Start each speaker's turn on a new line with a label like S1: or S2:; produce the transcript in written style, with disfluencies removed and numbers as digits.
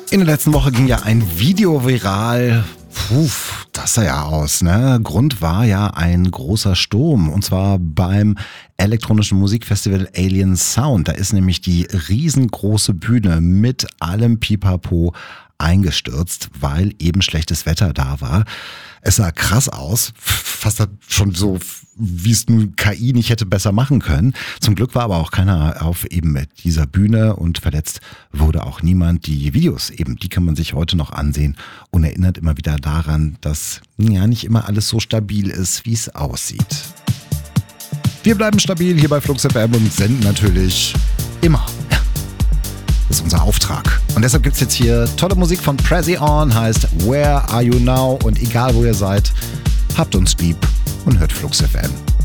S1: In der letzten Woche ging ja ein Video viral. Das sah ja aus, ne? Grund war ja ein großer Sturm, und zwar beim elektronischen Musikfestival Alien Sound. Da ist nämlich die riesengroße Bühne mit allem Pipapo eingestürzt, weil eben schlechtes Wetter da war. Es sah krass aus, fast schon so, wie es nun KI nicht hätte besser machen können. Zum Glück war aber auch keiner auf eben dieser Bühne und verletzt wurde auch niemand. Die Videos eben, die kann man sich heute noch ansehen und erinnert immer wieder daran, dass ja nicht immer alles so stabil ist, wie es aussieht. Wir bleiben stabil hier bei Flux FM und senden natürlich immer. Das ist unser Auftrag. Und deshalb gibt's jetzt hier tolle Musik von Prezi On, heißt Where Are You Now? Und egal wo ihr seid, habt uns lieb und hört Flux FM.